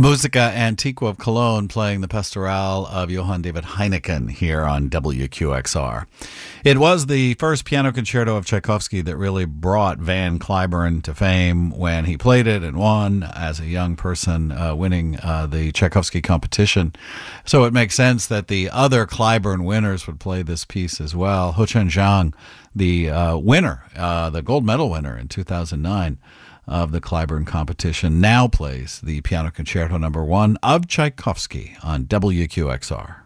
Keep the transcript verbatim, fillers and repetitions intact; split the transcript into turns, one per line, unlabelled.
Musica Antiqua of Cologne playing the Pastoral of Johann David Heineken here on W Q X R. It was the first piano concerto of Tchaikovsky that really brought Van Cliburn to fame when he played it and won as a young person, uh, winning uh, the Tchaikovsky competition. So it makes sense that the other Cliburn winners would play this piece as well. Huchen Zhang, the uh, winner, uh, the gold medal winner in two thousand nine, of the Cliburn competition, now plays the Piano Concerto number one of Tchaikovsky on W Q X R.